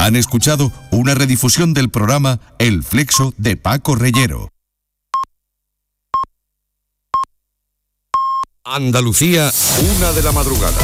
Han escuchado una redifusión del programa El Flexo de Paco Reyero. Andalucía, 1 de la madrugada.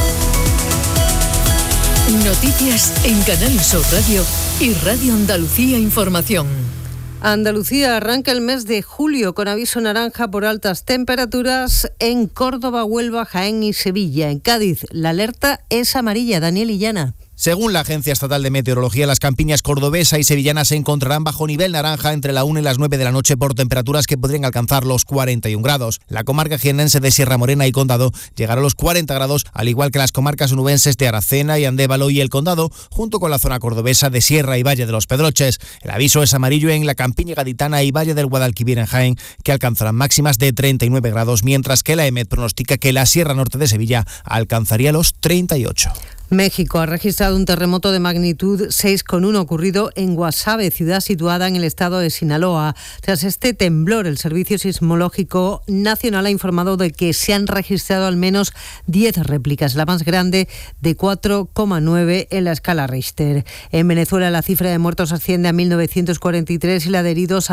Noticias en Canal Sur Radio y Radio Andalucía Información. Andalucía arranca el mes de julio con aviso naranja por altas temperaturas en Córdoba, Huelva, Jaén y Sevilla. En Cádiz, la alerta es amarilla. Daniel Illana. Según la Agencia Estatal de Meteorología, las campiñas cordobesa y sevillana se encontrarán bajo nivel naranja entre la 1 y las 9 de la noche por temperaturas que podrían alcanzar los 41 grados. La comarca jiennense de Sierra Morena y Condado llegará a los 40 grados, al igual que las comarcas onubenses de Aracena y Andévalo y El Condado, junto con la zona cordobesa de Sierra y Valle de los Pedroches. El aviso es amarillo en la campiña gaditana y Valle del Guadalquivir en Jaén, que alcanzarán máximas de 39 grados, mientras que la EMET pronostica que la Sierra Norte de Sevilla alcanzaría los 38. México ha registrado un terremoto de magnitud 6,1 ocurrido en Guasave, ciudad situada en el estado de Sinaloa. Tras este temblor, el Servicio Sismológico Nacional ha informado de que se han registrado al menos 10 réplicas, la más grande de 4,9 en la escala Richter. En Venezuela la cifra de muertos asciende a 1.943 y la de heridos a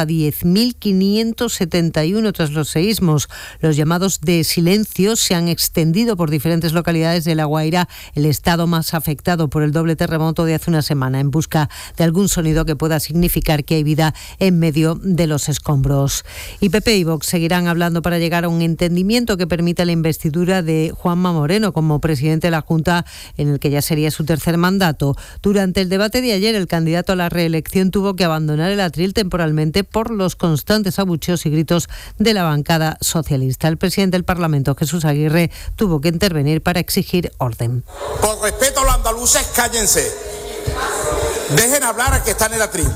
10.571 tras los seísmos. Los llamados de silencio se han extendido por diferentes localidades de La Guaira, el estado más afectado por el doble terremoto de hace una semana, en busca de algún sonido que pueda significar que hay vida en medio de los escombros. Y PP y Vox seguirán hablando para llegar a un entendimiento que permita la investidura de Juanma Moreno como presidente de la Junta, en el que ya sería su tercer mandato. Durante el debate de ayer, el candidato a la reelección tuvo que abandonar el atril temporalmente por los constantes abucheos y gritos de la bancada socialista. El presidente del Parlamento, Jesús Aguirre, tuvo que intervenir para exigir orden. Por respeto a los andaluces, cállense. Dejen hablar a que está en el atril.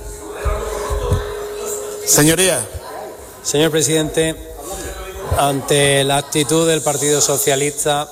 Señoría. Señor presidente, ante la actitud del Partido Socialista,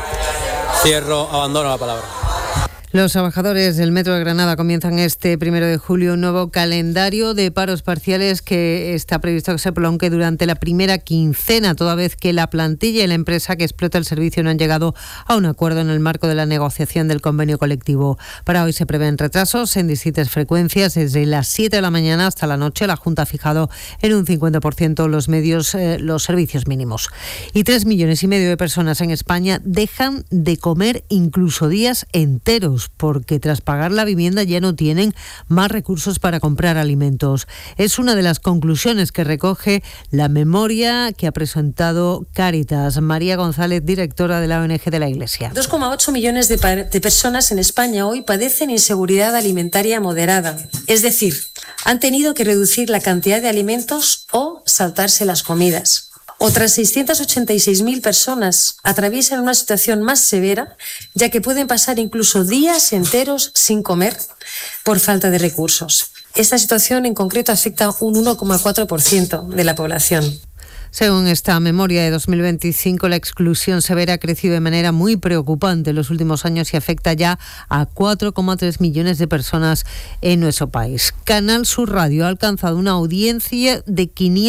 abandono la palabra. Los trabajadores del Metro de Granada comienzan este 1 de julio un nuevo calendario de paros parciales que está previsto que se prolongue durante la primera quincena, toda vez que la plantilla y la empresa que explota el servicio no han llegado a un acuerdo en el marco de la negociación del convenio colectivo. Para hoy se prevén retrasos en distintas frecuencias desde las 7 de la mañana hasta la noche. La Junta ha fijado en un 50% los servicios mínimos. Y 3,5 millones de personas en España dejan de comer incluso días enteros, porque tras pagar la vivienda ya no tienen más recursos para comprar alimentos. Es una de las conclusiones que recoge la memoria que ha presentado Cáritas. María González, directora de la ONG de la Iglesia. 2,8 millones de personas en España hoy padecen inseguridad alimentaria moderada. Es decir, han tenido que reducir la cantidad de alimentos o saltarse las comidas. Otras 686.000 personas atraviesan una situación más severa, ya que pueden pasar incluso días enteros sin comer por falta de recursos. Esta situación en concreto afecta a un 1,4% de la población. Según esta memoria de 2025, la exclusión severa ha crecido de manera muy preocupante en los últimos años y afecta ya a 4,3 millones de personas en nuestro país. Canal Sur Radio ha alcanzado una audiencia de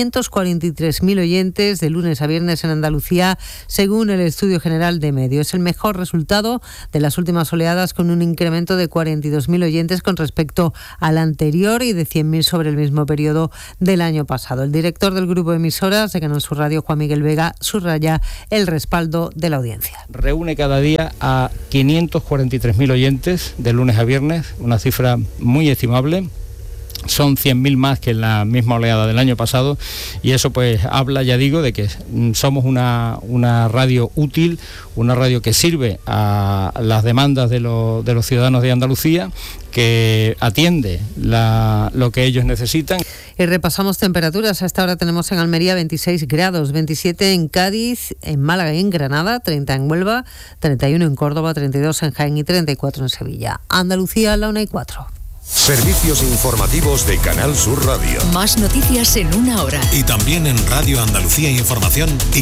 543.000 oyentes de lunes a viernes en Andalucía, según el Estudio General de Medios. Es el mejor resultado de las últimas oleadas, con un incremento de 42.000 oyentes con respecto al anterior y de 100.000 sobre el mismo periodo del año pasado. El director del grupo de emisoras de Canal Sur Radio, Juan Miguel Vega, subraya el respaldo de la audiencia. Reúne cada día a 543.000 oyentes de lunes a viernes, una cifra muy estimable. Son 100.000 más que en la misma oleada del año pasado, y eso pues habla, ya digo, de que somos una radio útil, una radio que sirve a las demandas de los ciudadanos de Andalucía, que atiende lo que ellos necesitan. Y repasamos temperaturas. Hasta ahora tenemos en Almería 26 grados, 27 en Cádiz, en Málaga y en Granada, 30 en Huelva, 31 en Córdoba, 32 en Jaén y 34 en Sevilla. Andalucía, la 1:04. Servicios informativos de Canal Sur Radio. Más noticias en 1 hora. Y también en Radio Andalucía Información y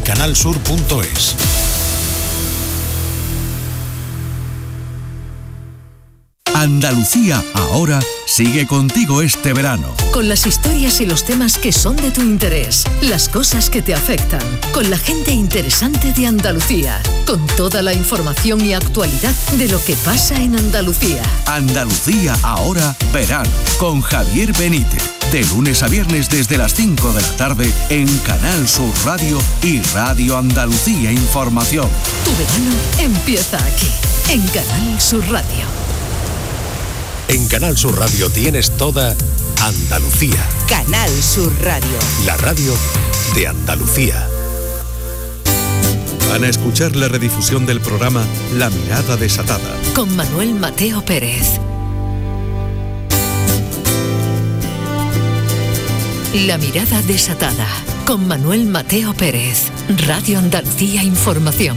canalsur.es. Andalucía Ahora sigue contigo este verano. Con las historias y los temas que son de tu interés, las cosas que te afectan, con la gente interesante de Andalucía, con toda la información y actualidad de lo que pasa en Andalucía. Andalucía Ahora verano, con Javier Benítez. De lunes a viernes desde las 5 de la tarde en Canal Sur Radio y Radio Andalucía Información. Tu verano empieza aquí, en Canal Sur Radio. En Canal Sur Radio tienes toda Andalucía. Canal Sur Radio. La radio de Andalucía. Van a escuchar la redifusión del programa La Mirada Desatada. Con Manuel Mateo Pérez. La Mirada Desatada, con Manuel Mateo Pérez, Radio Andalucía Información.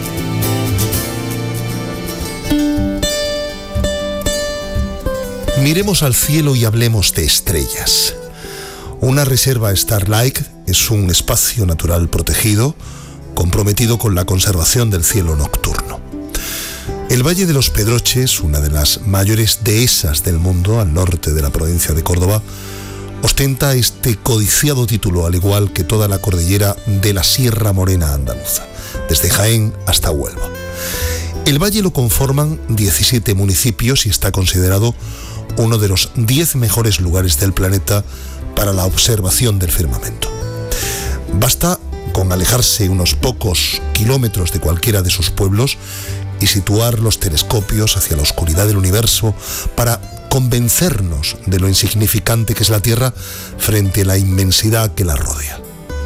Miremos al cielo y hablemos de estrellas. Una reserva Starlight es un espacio natural protegido, comprometido con la conservación del cielo nocturno. El Valle de los Pedroches, una de las mayores dehesas del mundo al norte de la provincia de Córdoba, ostenta este codiciado título, al igual que toda la cordillera de la Sierra Morena andaluza, desde Jaén hasta Huelva. El valle lo conforman 17 municipios y está considerado uno de los 10 mejores lugares del planeta para la observación del firmamento. Basta con alejarse unos pocos kilómetros de cualquiera de sus pueblos y situar los telescopios hacia la oscuridad del universo para convencernos de lo insignificante que es la Tierra frente a la inmensidad que la rodea.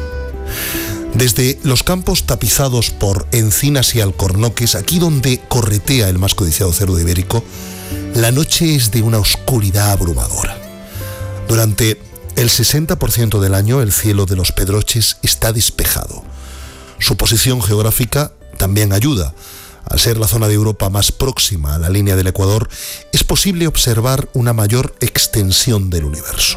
Desde los campos tapizados por encinas y alcornoques, aquí donde corretea el más codiciado cerdo ibérico, la noche es de una oscuridad abrumadora. Durante el 60% del año el cielo de los Pedroches está despejado. Su posición geográfica también ayuda. Al ser la zona de Europa más próxima a la línea del Ecuador, es posible observar una mayor extensión del universo.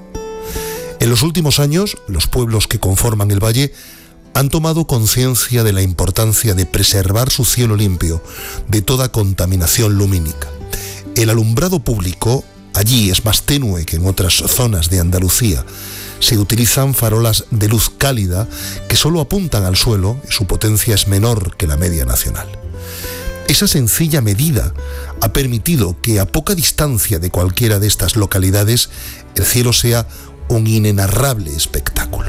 En los últimos años, los pueblos que conforman el valle han tomado conciencia de la importancia de preservar su cielo limpio de toda contaminación lumínica. El alumbrado público allí es más tenue que en otras zonas de Andalucía. Se utilizan farolas de luz cálida que solo apuntan al suelo y su potencia es menor que la media nacional. Esa sencilla medida ha permitido que a poca distancia de cualquiera de estas localidades el cielo sea un inenarrable espectáculo.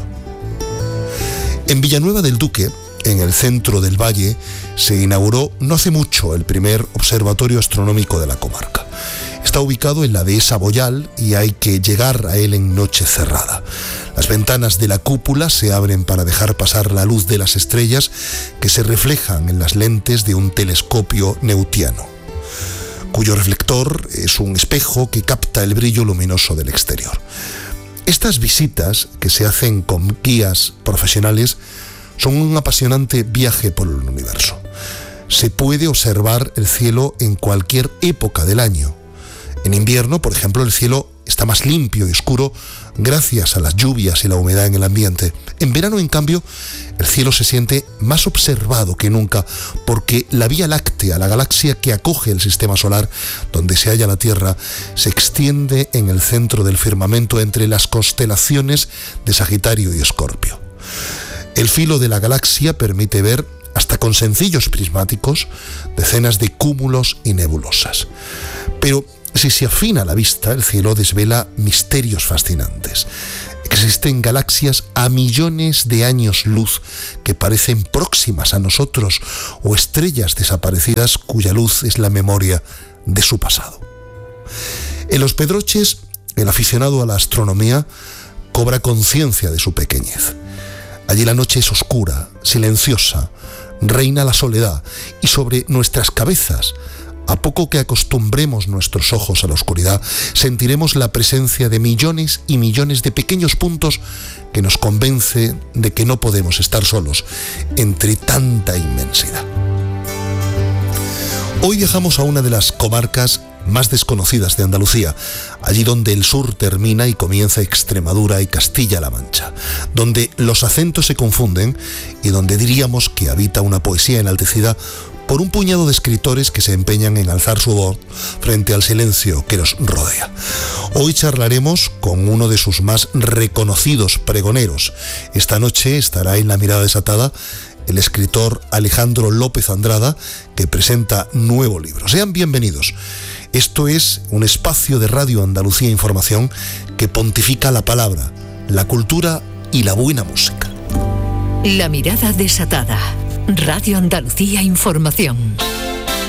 En Villanueva del Duque, en el centro del valle, se inauguró no hace mucho el primer observatorio astronómico de la comarca. Está ubicado en la dehesa Boyal y hay que llegar a él en noche cerrada. Las ventanas de la cúpula se abren para dejar pasar la luz de las estrellas que se reflejan en las lentes de un telescopio neutiano, cuyo reflector es un espejo que capta el brillo luminoso del exterior. Estas visitas, que se hacen con guías profesionales, son un apasionante viaje por el universo. Se puede observar el cielo en cualquier época del año. En invierno, por ejemplo, el cielo está más limpio y oscuro gracias a las lluvias y la humedad en el ambiente. En verano, en cambio, el cielo se siente más observado que nunca porque la Vía Láctea, la galaxia que acoge el sistema solar, donde se halla la Tierra, se extiende en el centro del firmamento entre las constelaciones de Sagitario y Escorpio. El filo de la galaxia permite ver, hasta con sencillos prismáticos, decenas de cúmulos y nebulosas. Pero si se afina la vista, el cielo desvela misterios fascinantes. Existen galaxias a millones de años luz que parecen próximas a nosotros o estrellas desaparecidas cuya luz es la memoria de su pasado. En los Pedroches, el aficionado a la astronomía cobra conciencia de su pequeñez. Allí la noche es oscura, silenciosa, reina la soledad y sobre nuestras cabezas, a poco que acostumbremos nuestros ojos a la oscuridad, sentiremos la presencia de millones y millones de pequeños puntos que nos convence de que no podemos estar solos entre tanta inmensidad. Hoy viajamos a una de las comarcas más desconocidas de Andalucía, allí donde el sur termina y comienza Extremadura y Castilla-La Mancha, donde los acentos se confunden y donde diríamos que habita una poesía enaltecida por un puñado de escritores que se empeñan en alzar su voz frente al silencio que los rodea. Hoy charlaremos con uno de sus más reconocidos pregoneros. Esta noche estará en La Mirada Desatada el escritor Alejandro López Andrada, que presenta nuevo libro. Sean bienvenidos. Esto es un espacio de Radio Andalucía Información que pontifica la palabra, la cultura y la buena música. La Mirada Desatada. Radio Andalucía Información.